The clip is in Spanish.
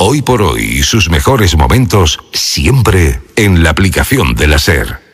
Hoy por hoy y sus mejores momentos siempre en la aplicación de la SER.